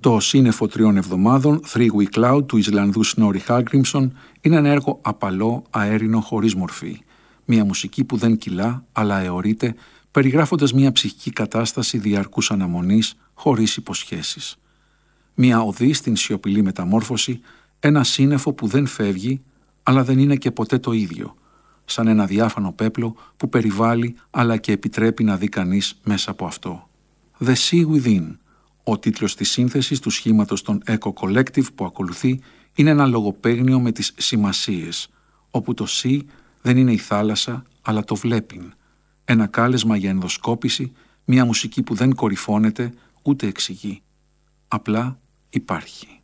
Το σύννεφο 3 εβδομάδων, 3 Week Cloud, του Ισλανδού Snorri Hallgrímsson, είναι ένα έργο απαλό, αέρινο, χωρίς μορφή. Μια μουσική που δεν κυλά, αλλά αιωρείται, περιγράφοντας μια ψυχική κατάσταση διαρκούς αναμονής, χωρίς υποσχέσεις. Μια οδή στην σιωπηλή μεταμόρφωση, ένα σύννεφο που δεν φεύγει, αλλά δεν είναι και ποτέ το ίδιο, σαν ένα διάφανο πέπλο που περιβάλλει, αλλά και επιτρέπει να δει κανείς μέσα από αυτό. The Sea Within, ο τίτλος της σύνθεσης του σχήματος των Echo Collective που ακολουθεί, είναι ένα λογοπαίγνιο με τις σημασίες, όπου το Sea δεν είναι η θάλασσα, αλλά το βλέπειν. Ένα κάλεσμα για ενδοσκόπηση, μια μουσική που δεν κορυφώνεται ούτε εξηγεί. Απλά υπάρχει.